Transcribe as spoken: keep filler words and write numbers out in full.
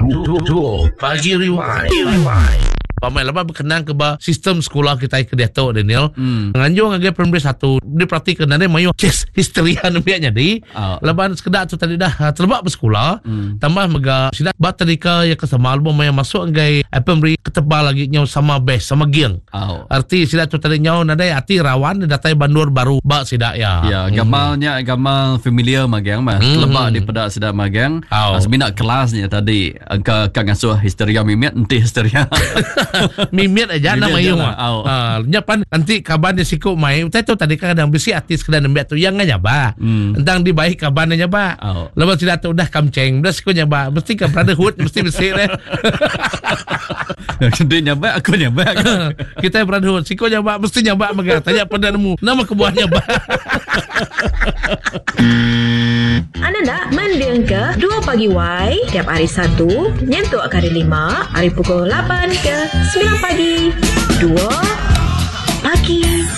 Dua Pagi Rewind. Pamai lama berkenan ke ba sistem sekolah kita ke Dato' Daniel. Hmm. Nganjung agak primary satu dia praktikan dan dia mayu case history anu biaknya di. Oh. Laban sekedar tu tadi dah terlebak bersekolah. Hmm. Tambah mega sidak bat tadika ya kesama album yang masuk agak primary ketebal lagi nyau sama best sama geng. Oh. Arti sidak tu tadi nyau nadai arti rawan datai bandur baru ba sidak ya. Ya, gamalnya hmm. gamal familiar magang mah. Hmm. Lebak di pada sidak magang. Oh. Sebenarnya kelasnya tadi angka kang asuh histeria mimit enti histeria. Mimit aja nama yung ah nyapan nanti kaban dia siku mai tahu tadi kan kadang besi artis kedan nembak tu yang nyaba hmm. entang di baik kaban nyaba oh. Lepas tidak tu udah kamceng udah siku nyaba mesti ke brotherhood mesti besi deh. Dia nyaba aku nyaba kita brotherhood siku nyaba mesti nyaba mega tanya pada nemu nama kebuah nyaba. Anda nak mendengar ke Dua Pagi Y tiap hari Sabtu nyentuk hari lima hari pukul lapan ke sembilan pagi. Dua